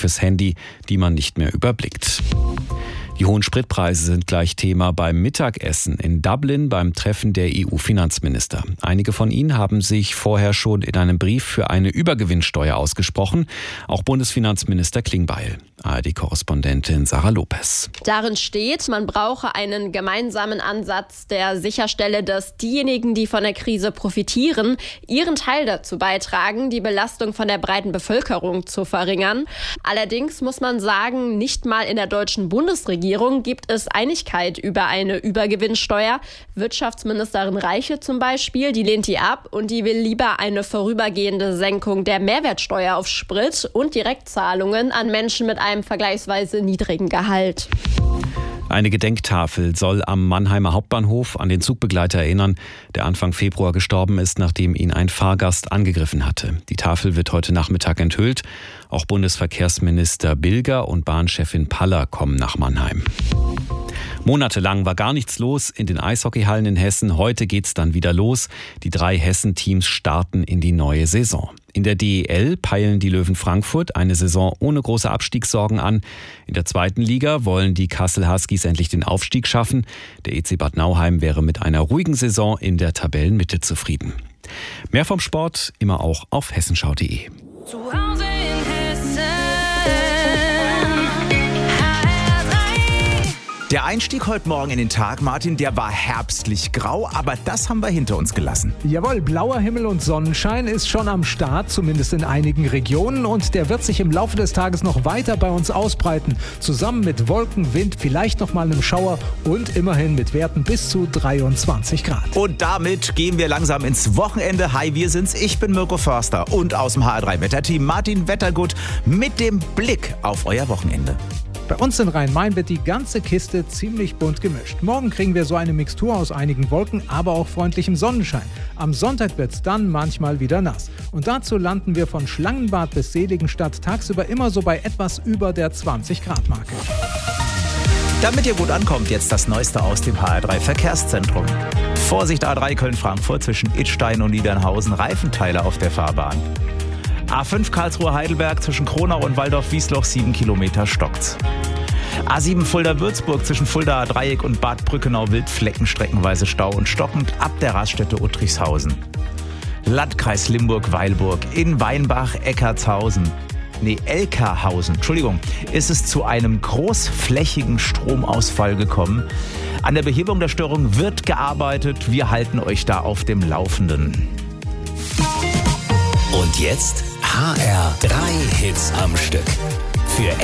fürs Handy, die man nicht mehr überblickt. Die hohen Spritpreise sind gleich Thema beim Mittagessen in Dublin beim Treffen der EU-Finanzminister. Einige von ihnen haben sich vorher schon in einem Brief für eine Übergewinnsteuer ausgesprochen. Auch Bundesfinanzminister Klingbeil. ARD-Korrespondentin Sarah Lopez. Darin steht, man brauche einen gemeinsamen Ansatz, der sicherstelle, dass diejenigen, die von der Krise profitieren, ihren Teil dazu beitragen, die Belastung von der breiten Bevölkerung zu verringern. Allerdings muss man sagen, nicht mal in der deutschen Bundesregierung gibt es Einigkeit über eine Übergewinnsteuer. Wirtschaftsministerin Reiche zum Beispiel, die lehnt die ab und die will lieber eine vorübergehende Senkung der Mehrwertsteuer auf Sprit und Direktzahlungen an Menschen mit einem vergleichsweise niedrigen Gehalt. Eine Gedenktafel soll am Mannheimer Hauptbahnhof an den Zugbegleiter erinnern, der Anfang Februar gestorben ist, nachdem ihn ein Fahrgast angegriffen hatte. Die Tafel wird heute Nachmittag enthüllt. Auch Bundesverkehrsminister Bilger und Bahnchefin Paller kommen nach Mannheim. Monatelang war gar nichts los in den Eishockeyhallen in Hessen. Heute geht's dann wieder los. Die 3 Hessen-Teams starten in die neue Saison. In der DEL peilen die Löwen Frankfurt eine Saison ohne große Abstiegssorgen an. In der 2. Liga wollen die Kassel Huskies endlich den Aufstieg schaffen. Der EC Bad Nauheim wäre mit einer ruhigen Saison in der Tabellenmitte zufrieden. Mehr vom Sport immer auch auf hessenschau.de. Zu Hause in Hessen. Der Einstieg heute Morgen in den Tag, Martin, der war herbstlich grau, aber das haben wir hinter uns gelassen. Jawohl, blauer Himmel und Sonnenschein ist schon am Start, zumindest in einigen Regionen, und der wird sich im Laufe des Tages noch weiter bei uns ausbreiten. Zusammen mit Wolken, Wind, vielleicht noch mal einem Schauer und immerhin mit Werten bis zu 23 Grad. Und damit gehen wir langsam ins Wochenende. Hi, wir sind's. Ich bin Mirko Förster und aus dem HR3-Wetterteam Martin Wettergut mit dem Blick auf euer Wochenende. Bei uns in Rhein-Main wird die ganze Kiste ziemlich bunt gemischt. Morgen kriegen wir so eine Mixtur aus einigen Wolken, aber auch freundlichem Sonnenschein. Am Sonntag wird's dann manchmal wieder nass. Und dazu landen wir von Schlangenbad bis Seligenstadt tagsüber immer so bei etwas über der 20-Grad-Marke. Damit ihr gut ankommt, jetzt das Neueste aus dem HR3 Verkehrszentrum. Vorsicht A3 Köln-Frankfurt zwischen Idstein und Niedernhausen, Reifenteile auf der Fahrbahn. A5 Karlsruhe-Heidelberg zwischen Kronau und Waldorf-Wiesloch 7 Kilometer stockt's. A7 Fulda-Würzburg zwischen Fuldaer Dreieck und Bad Brückenau-Wildflecken streckenweise Stau und stockend ab der Raststätte Uttrichshausen. Landkreis Limburg-Weilburg in Weinbach-Eckartshausen. Elkerhausen, ist es zu einem großflächigen Stromausfall gekommen. An der Behebung der Störung wird gearbeitet. Wir halten euch da auf dem Laufenden. Und jetzt HR3 Hits am Stück.